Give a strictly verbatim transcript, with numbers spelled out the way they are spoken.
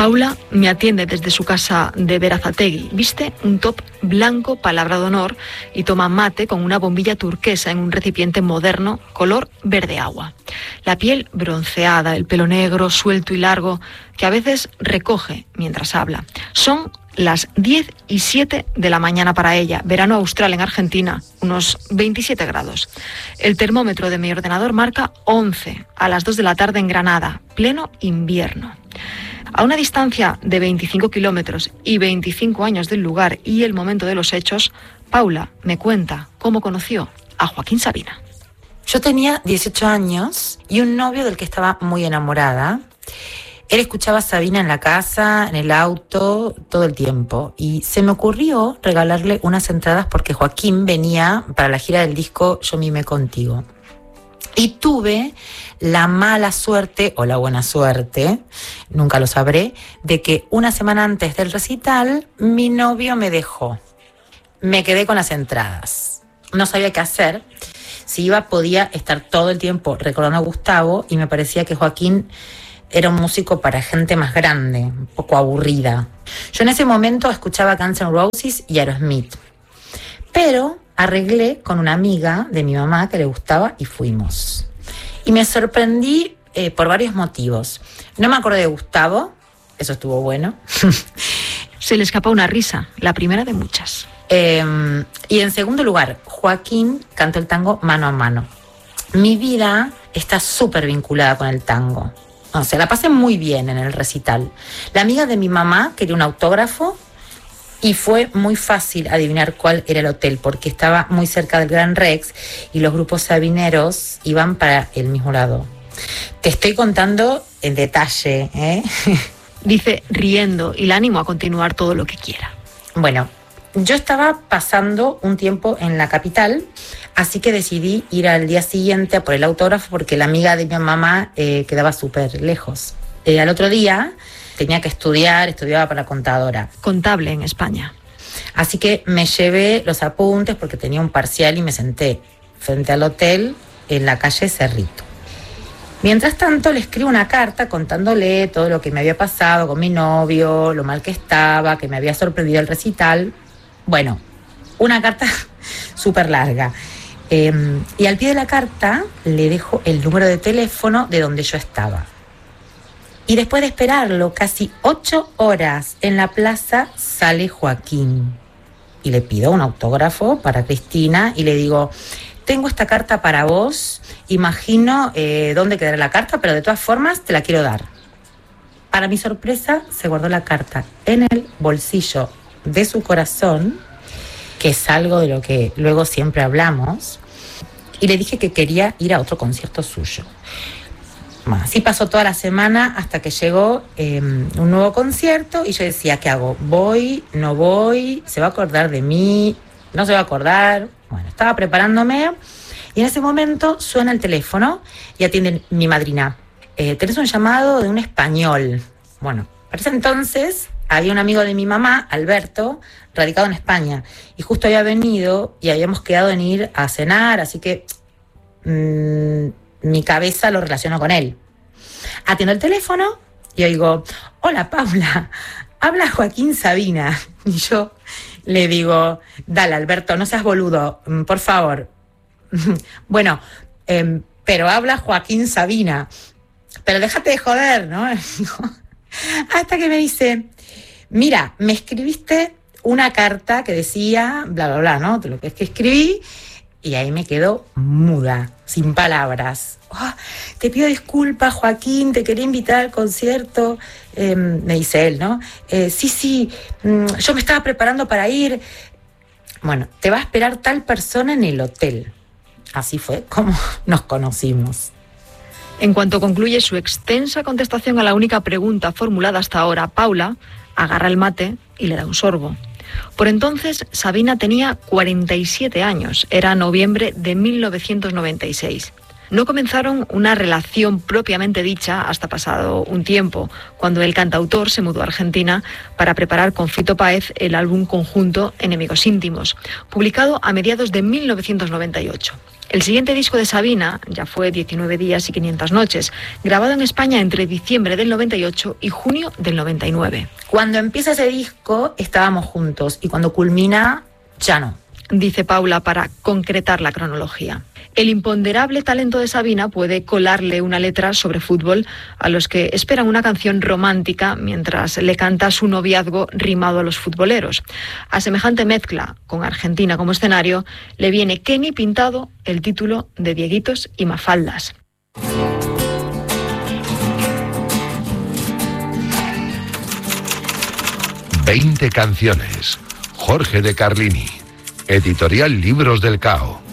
Paula me atiende desde su casa de Berazategui. Viste un top blanco, palabra de honor, y toma mate con una bombilla turquesa en un recipiente moderno, color verde agua. La piel bronceada, el pelo negro, suelto y largo, que a veces recoge mientras habla. Son las diez y siete de la mañana para ella, verano austral en Argentina, unos veintisiete grados. El termómetro de mi ordenador marca once a las dos de la tarde en Granada, pleno invierno. A una distancia de veinticinco kilómetros y veinticinco años del lugar y el momento de los hechos, Paula me cuenta cómo conoció a Joaquín Sabina. Yo tenía dieciocho años y un novio del que estaba muy enamorada. Él escuchaba a Sabina en la casa, en el auto, todo el tiempo. Y se me ocurrió regalarle unas entradas porque Joaquín venía para la gira del disco Yo mimé contigo. Y tuve la mala suerte, o la buena suerte, nunca lo sabré, de que una semana antes del recital, mi novio me dejó. Me quedé con las entradas. No sabía qué hacer. Si iba, podía estar todo el tiempo recordando a Gustavo, y me parecía que Joaquín era un músico para gente más grande, un poco aburrida. Yo en ese momento escuchaba Guns N' Roses y Aerosmith. Pero arreglé con una amiga de mi mamá que le gustaba y fuimos. Y me sorprendí eh, por varios motivos. No me acordé de Gustavo, eso estuvo bueno. Se le escapó una risa, la primera de muchas. Eh, y en segundo lugar, Joaquín cantó el tango Mano a Mano. Mi vida está súper vinculada con el tango. O sea, la pasé muy bien en el recital. La amiga de mi mamá quería un autógrafo y fue muy fácil adivinar cuál era el hotel porque estaba muy cerca del Gran Rex y los grupos sabineros iban para el mismo lado. Te estoy contando en detalle, ¿eh? Dice riendo y la animo a continuar todo lo que quiera. Bueno, yo estaba pasando un tiempo en la capital, así que decidí ir al día siguiente a por el autógrafo porque la amiga de mi mamá eh, quedaba súper lejos. Eh, al otro día tenía que estudiar, estudiaba para contadora. Contable en España. Así que me llevé los apuntes porque tenía un parcial y me senté frente al hotel en la calle Cerrito. Mientras tanto le escribo una carta contándole todo lo que me había pasado con mi novio, lo mal que estaba, que me había sorprendido el recital. Bueno, una carta súper larga. Eh, y al pie de la carta le dejo el número de teléfono de donde yo estaba. Y después de esperarlo casi ocho horas en la plaza, sale Joaquín. Y le pido un autógrafo para Cristina y le digo, tengo esta carta para vos, imagino eh, dónde quedará la carta, pero de todas formas te la quiero dar. Para mi sorpresa, se guardó la carta en el bolsillo de su corazón, que es algo de lo que luego siempre hablamos, y le dije que quería ir a otro concierto suyo. Bueno, así pasó toda la semana hasta que llegó eh, un nuevo concierto y yo decía, ¿qué hago? ¿Voy? ¿No voy? ¿Se va a acordar de mí? ¿No se va a acordar? Bueno, estaba preparándome y en ese momento suena el teléfono y atiende mi madrina. Eh, tenés un llamado de un español. Bueno, para ese entonces había un amigo de mi mamá, Alberto, radicado en España, y justo había venido y habíamos quedado en ir a cenar, así que mmm, mi cabeza lo relacionó con él. Atiendo el teléfono y oigo, hola Paula, habla Joaquín Sabina. Y yo le digo, dale Alberto, no seas boludo, por favor. Bueno, eh, pero habla Joaquín Sabina, pero déjate de joder, ¿no? Hasta que me dice, mira, me escribiste una carta que decía, bla, bla, bla, ¿no? Lo que es que escribí, y ahí me quedo muda, sin palabras. Oh, te pido disculpas, Joaquín, te quería invitar al concierto. Eh, me dice él, ¿no? Eh, sí, sí, mm, yo me estaba preparando para ir. Bueno, te va a esperar tal persona en el hotel. Así fue como nos conocimos. En cuanto concluye su extensa contestación a la única pregunta formulada hasta ahora, Paula agarra el mate y le da un sorbo. Por entonces, Sabina tenía cuarenta y siete años. Era noviembre de mil novecientos noventa y seis. No comenzaron una relación propiamente dicha hasta pasado un tiempo, cuando el cantautor se mudó a Argentina para preparar con Fito Páez el álbum conjunto Enemigos Íntimos, publicado a mediados de mil novecientos noventa y ocho. El siguiente disco de Sabina ya fue diecinueve días y quinientas noches, grabado en España entre diciembre del noventa y ocho y junio del noventa y nueve. Cuando empieza ese disco estábamos juntos y cuando culmina ya no. Dice Paula para concretar la cronología. El imponderable talento de Sabina puede colarle una letra sobre fútbol a los que esperan una canción romántica mientras le canta su noviazgo rimado a los futboleros. A semejante mezcla, con Argentina como escenario, le viene Kenny pintado el título de Dieguitos y Mafaldas. veinte canciones. Jorge de Carlini. Editorial Libros del Cao.